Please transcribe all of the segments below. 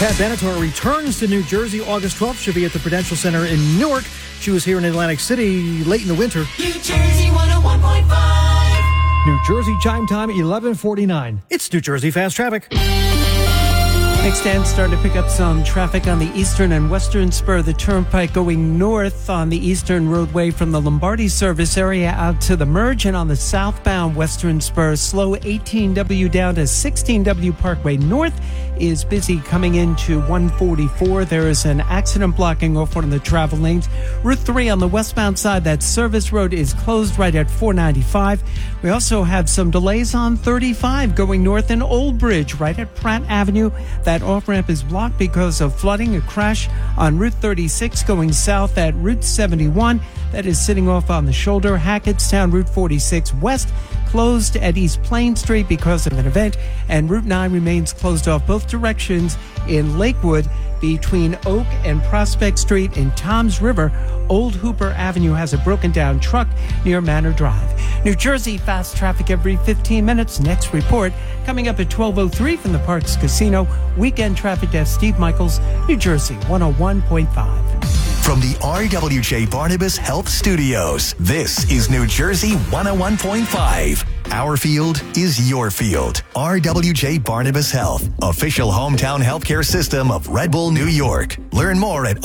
Pat Benatar returns to New Jersey August 12th. She'll be at the Prudential Center in Newark. She was here in Atlantic City late in the winter. New Jersey 101.5. New Jersey chime time 11:49. It's New Jersey Fast Traffic. Next end, starting to pick up some traffic on the eastern and western spur of the Turnpike going north on the eastern roadway from the Lombardi service area out to the merge, and on the southbound western spur, slow 18W down to 16W Parkway North is busy coming into 144. There is an accident blocking off one of the travel lanes. Route 3 on the westbound side, that service road is closed right at 495. We also have some delays on 35 going north in Old Bridge right at Pratt Avenue. That off-ramp is blocked because of flooding. A crash on Route 36 going south at Route 71. That is sitting off on the shoulder. Hackettstown Route 46 west closed at East Plain Street because of an event. And Route 9 remains closed off both directions in Lakewood between Oak and Prospect Street in Toms River. Old Hooper Avenue has a broken down truck near Manor Drive. New Jersey fast traffic every 15 minutes. Next report coming up at 12:03 from the Parks Casino. Weekend traffic desk, Steve Michaels, New Jersey 101.5. From the RWJ Barnabas Health Studios, this is New Jersey 101.5. Our field is your field. RWJ Barnabas Health, official hometown healthcare system of Red Bull, New York. Learn more at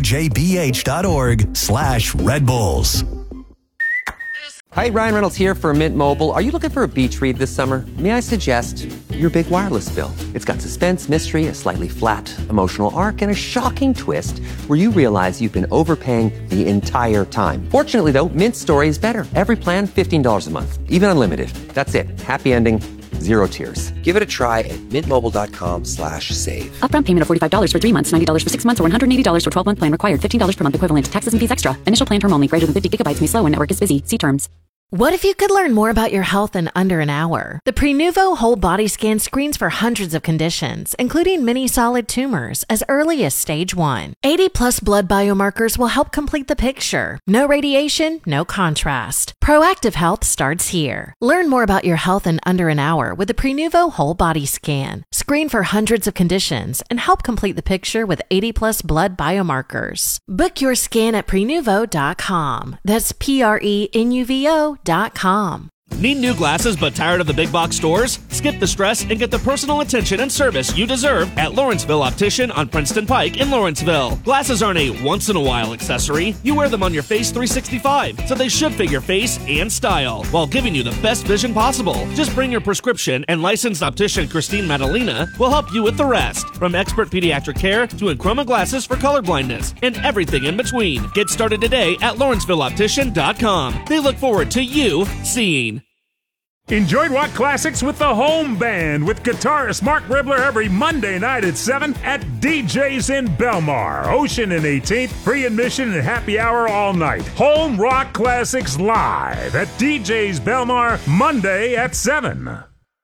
rwjbh.org/Red Bulls. Hi, Ryan Reynolds here for Mint Mobile. Are you looking for a beach read this summer? May I suggest your big wireless bill? It's got suspense, mystery, a slightly flat emotional arc, and a shocking twist where you realize you've been overpaying the entire time. Fortunately, though, Mint's story is better. Every plan, $15 a month, even unlimited. That's it. Happy ending. Zero tears. Give it a try at mintmobile.com/save. Upfront payment of $45 for 3 months, $90 for 6 months, or $180 for 12-month plan required. $15 per month equivalent. Taxes and fees extra. Initial plan term only. Greater than 50 gigabytes may slow and network is busy. See terms. What if you could learn more about your health in under an hour? The Prenuvo Whole Body Scan screens for hundreds of conditions, including many solid tumors, as early as stage 1. 80-plus blood biomarkers will help complete the picture. No radiation, no contrast. Proactive health starts here. Learn more about your health in under an hour with the Prenuvo Whole Body Scan. Screen for hundreds of conditions and help complete the picture with 80-plus blood biomarkers. Book your scan at Prenuvo.com. That's PRENUVO.com. Need new glasses but tired of the big box stores? Skip the stress and get the personal attention and service you deserve at Lawrenceville Optician on Princeton Pike in Lawrenceville. Glasses aren't a once-in-a-while accessory. You wear them on your face 365, so they should fit your face and style while giving you the best vision possible. Just bring your prescription and licensed optician Christine Madalena will help you with the rest. From expert pediatric care to Enchroma glasses for colorblindness and everything in between. Get started today at LawrencevilleOptician.com. They look forward to you seeing. Enjoy rock classics with the Home Band with guitarist Mark Ribler every Monday night at 7 at DJ's in Belmar. Ocean and 18th, free admission and happy hour all night. Home Rock Classics live at DJ's Belmar Monday at 7.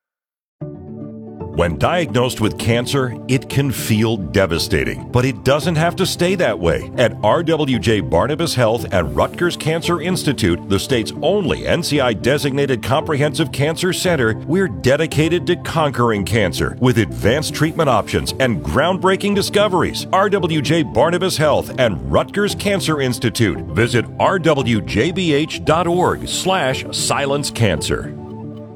When diagnosed with cancer, it can feel devastating, but it doesn't have to stay that way. At RWJ Barnabas Health at Rutgers Cancer Institute, the state's only NCI-designated comprehensive cancer center, we're dedicated to conquering cancer with advanced treatment options and groundbreaking discoveries. RWJ Barnabas Health and Rutgers Cancer Institute. Visit rwjbh.org/silencecancer.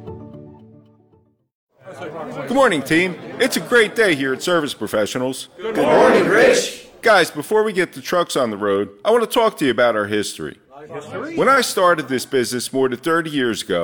Good morning, team. It's a great day here at Service Professionals. Good morning, Rich. Guys, before we get the trucks on the road, I want to talk to you about our history. When I started this business more than 30 years ago,